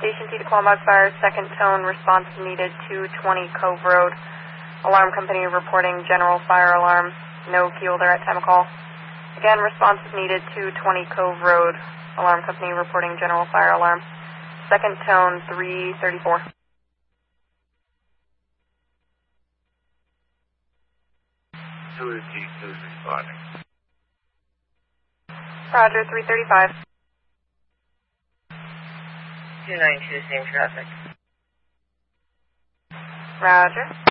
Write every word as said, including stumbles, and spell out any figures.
Station T to Quambog Fire, second tone, response needed, two twenty Cove Road. Alarm company reporting general fire alarm. No key holder at time of call. Again, response is needed, two twenty Cove Road. Alarm company reporting general fire alarm. Second tone, three thirty-four. Two is G two is responding. Roger, three thirty-five. two ninety-two, same traffic. Roger.